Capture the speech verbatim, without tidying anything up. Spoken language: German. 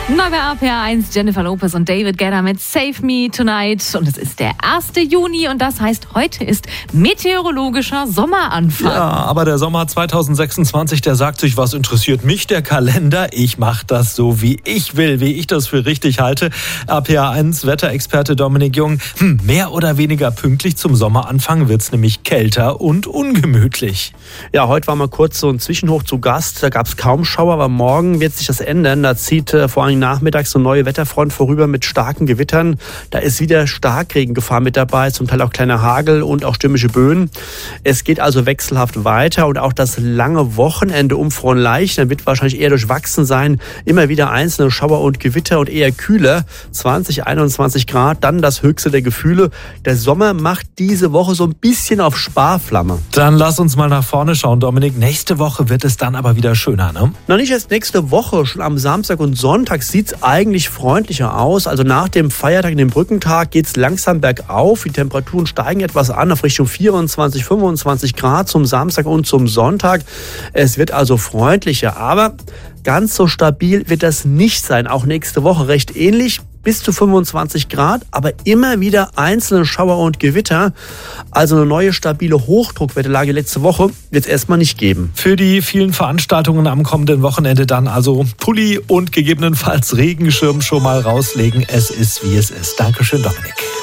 Neu bei A P R eins, Jennifer Lopez und David Guetta mit Save Me Tonight. Und es ist der erste Juni und das heißt, heute ist meteorologischer Sommeranfang. Ja, aber der Sommer zwanzig sechsundzwanzig, der sagt sich, was interessiert mich der Kalender? Ich mache das so, wie ich will, wie ich das für richtig halte. A P R eins Wetterexperte Dominik Jung. Hm, mehr oder weniger pünktlich zum Sommeranfang wird's nämlich kälter und ungemütlich. Ja, heute war mal kurz so ein Zwischenhoch zu Gast. Da gab es kaum Schauer, aber morgen wird sich das ändern. Da zieht äh, vor allem nachmittags so eine neue Wetterfront vorüber mit starken Gewittern. Da ist wieder Starkregengefahr mit dabei, zum Teil auch kleiner Hagel und auch stürmische Böen. Es geht also wechselhaft weiter und auch das lange Wochenende um Frohnleichnam wird wahrscheinlich eher durchwachsen sein. Immer wieder einzelne Schauer und Gewitter und eher kühler. zwanzig, einundzwanzig Grad, dann das höchste der Gefühle. Der Sommer macht diese Woche so ein bisschen auf Sparflamme. Dann lass uns mal nach vorne schauen, Dominik. Nächste Woche wird es dann aber wieder schöner, ne? Noch nicht erst nächste Woche, schon am Samstag und Sonntag sieht es eigentlich freundlicher aus. Also nach dem Feiertag, dem Brückentag, geht es langsam bergauf. Die Temperaturen steigen etwas an auf Richtung vierundzwanzig, fünfundzwanzig Grad zum Samstag und zum Sonntag. Es wird also freundlicher, aber ganz so stabil wird das nicht sein. Auch nächste Woche recht ähnlich. Bis zu fünfundzwanzig Grad, aber immer wieder einzelne Schauer und Gewitter. Also eine neue stabile Hochdruckwetterlage letzte Woche wird es erstmal nicht geben. Für die vielen Veranstaltungen am kommenden Wochenende dann also Pulli und gegebenenfalls Regenschirm schon mal rauslegen. Es ist, wie es ist. Dankeschön, Dominik.